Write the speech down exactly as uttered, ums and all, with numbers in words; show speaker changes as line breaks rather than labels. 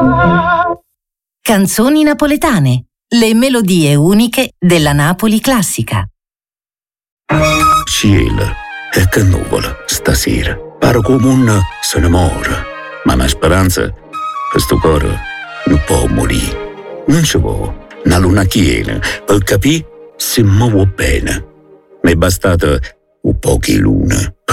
Canzoni napoletane, le melodie uniche della Napoli classica.
Cielo, e che nuvola stasera. Pare come un se ne muore. Ma la speranza, questo cuore non può morire. Non ci vuole una luna piena per capire se mi vuoi bene. Mi è bastata un po' di luna